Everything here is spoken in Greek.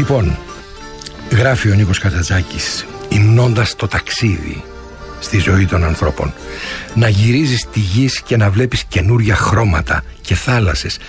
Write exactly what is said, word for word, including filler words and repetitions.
Λοιπόν, γράφει ο Νίκος Καζαντζάκης, υμνώντας το ταξίδι στη ζωή των ανθρώπων, να γυρίζεις τη γη και να βλέπεις καινούρια χρώματα και θάλασσες